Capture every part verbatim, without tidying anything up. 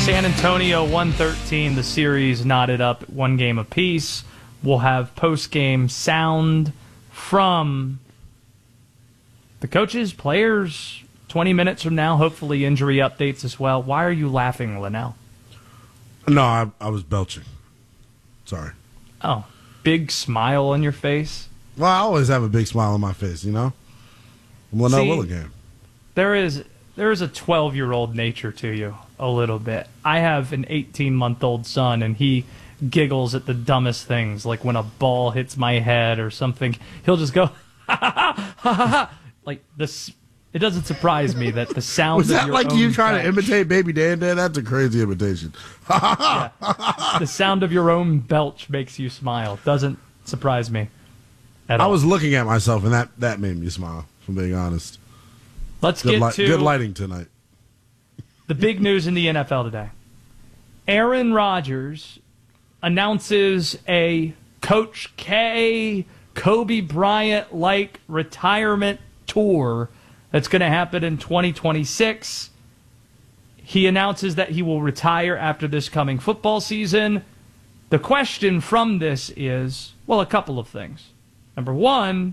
San Antonio one thirteen, the series knotted up one game apiece. We'll have post-game sound from the coaches, players, twenty minutes from now, hopefully injury updates as well. Why are you laughing, Linnell? No, I, I was belching. Sorry. Oh, big smile on your face? Well, I always have a big smile on my face, you know? I'm Linnell See, Willingham. There is, there is a twelve-year-old nature to you, a little bit. I have an eighteen-month-old son, and he giggles at the dumbest things, like when a ball hits my head or something. He'll just go, ha ha ha ha ha ha. Like this, it doesn't surprise me that the sound. Was of that your like own you trying belch, to imitate Baby Dan Dan? That's a crazy imitation. yeah, the sound of your own belch makes you smile. Doesn't surprise me at all. I was looking at myself, and that, that made me smile, if I'm being honest. Let's Good, get li- to good lighting tonight. the big news in the N F L today. Aaron Rodgers announces a Coach K, Kobe Bryant-like retirement tour that's going to happen in twenty twenty-six. He announces that he will retire after this coming football season. The question from this is, well, a couple of things. Number one,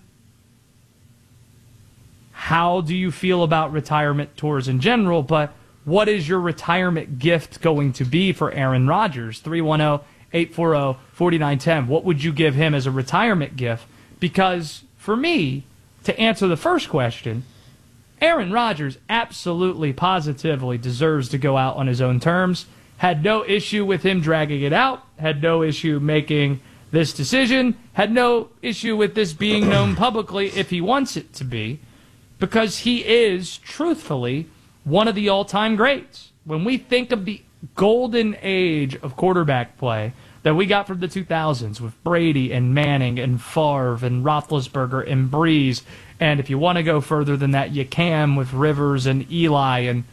how do you feel about retirement tours in general? But what is your retirement gift going to be for Aaron Rodgers? three one zero, eight four zero, four nine one zero. What would you give him as a retirement gift? Because for me, to answer the first question, Aaron Rodgers absolutely, positively deserves to go out on his own terms. Had no issue with him dragging it out. Had no issue making this decision. Had no issue with this being known publicly if he wants it to be. Because he is, truthfully, one of the all-time greats. When we think of the golden age of quarterback play that we got from the two thousands with Brady and Manning and Favre and Roethlisberger and Breeze, and if you want to go further than that, you can with Rivers and Eli, and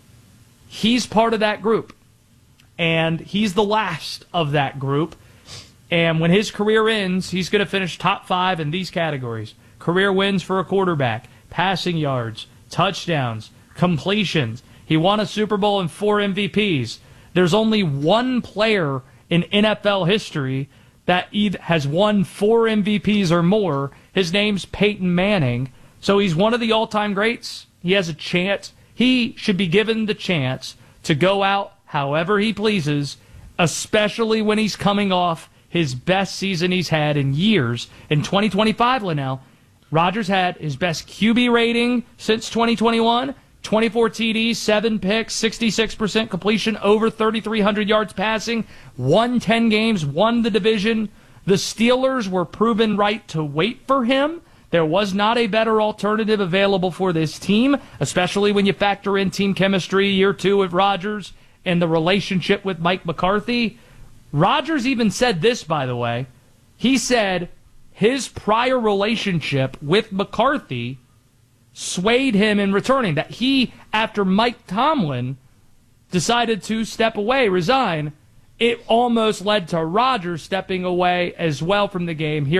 he's part of that group. And he's the last of that group. And when his career ends, he's going to finish top five in these categories. Career wins for a quarterback, passing yards, touchdowns, completions. He won a Super Bowl and four M V Ps. There's only one player in N F L history that either has won four M V Ps or more. His name's Peyton Manning. So he's one of the all-time greats. He has a chance. He should be given the chance to go out however he pleases, especially when he's coming off his best season he's had in years. In twenty twenty-five, Linnell, Rodgers had his best Q B rating since twenty twenty-one, twenty-four T Ds, seven picks, sixty-six percent completion, over thirty-three hundred yards passing, won ten games, won the division. The Steelers were proven right to wait for him. There was not a better alternative available for this team, especially when you factor in team chemistry year two with Rodgers and the relationship with Mike McCarthy. Rodgers even said this, by the way. He said his prior relationship with McCarthy swayed him in returning. That he, after Mike Tomlin decided to step away, resign, it almost led to Rodgers stepping away as well from the game. Here